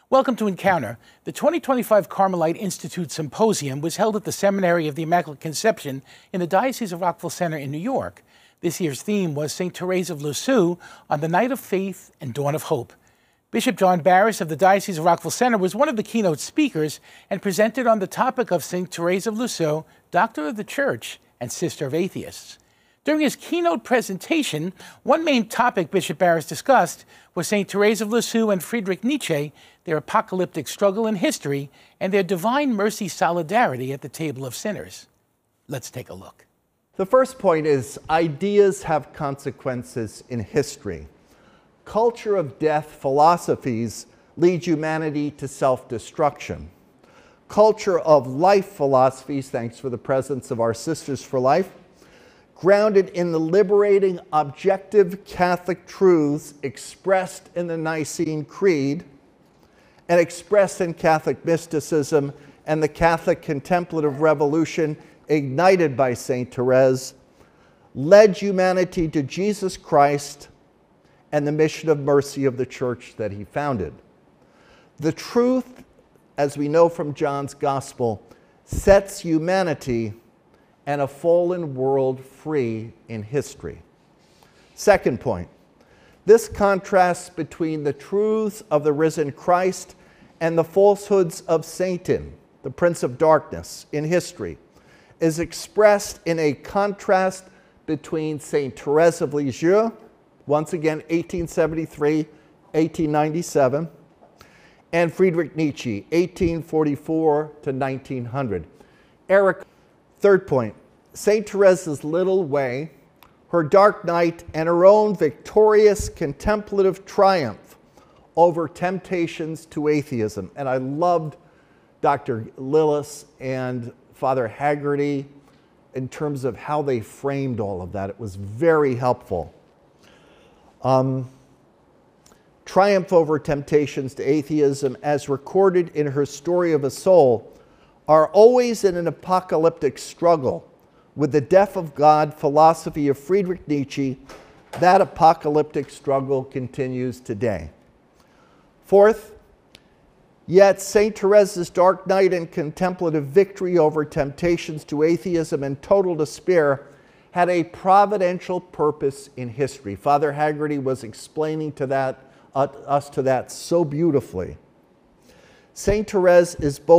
Welcome to Encounter. The 2025 Carmelite Institute Symposium was held at the Seminary of the Immaculate Conception in the Diocese of Rockville Centre in New York. This year's theme was St. Therese of Lisieux on the Night of Faith and Dawn of Hope. Bishop John Barris of the Diocese of Rockville Centre was one of the keynote speakers and presented on the topic of St. Therese of Lisieux, Doctor of the Church and Sister of Atheists. During his keynote presentation, one main topic Bishop Barris discussed was St. Therese of Lisieux and Friedrich Nietzsche, their apocalyptic struggle in history, and their divine mercy solidarity at the table of sinners. Let's take a look. The first point is ideas have consequences in history. Culture of death philosophies lead humanity to self-destruction. Culture of life philosophies, thanks for the presence of our Sisters for Life, grounded in the liberating objective Catholic truths expressed in the Nicene Creed and expressed in Catholic mysticism and the Catholic contemplative revolution ignited by St. Therese, led humanity to Jesus Christ and the mission of mercy of the Church that he founded. The truth, as we know from John's Gospel, sets humanity and a fallen world free in history. Second point, this contrast between the truths of the risen Christ and the falsehoods of Satan, the prince of darkness, in history, is expressed in a contrast between St. Therese of Lisieux, once again 1873, 1897, and Friedrich Nietzsche, 1844 to 1900. Eric, third point, St. Therese's little way, her dark night, and her own victorious contemplative triumph over temptations to atheism. And I loved Dr. Lillis and Father Haggerty in terms of how they framed all of that. It was very helpful. Triumph over temptations to atheism, as recorded in her Story of a Soul, are always in an apocalyptic struggle with the death of God philosophy of Friedrich Nietzsche. That apocalyptic struggle continues today. Fourth, yet St. Therese's dark night and contemplative victory over temptations to atheism and total despair had a providential purpose in history. Father Haggerty was explaining us to that so beautifully. St. Therese is both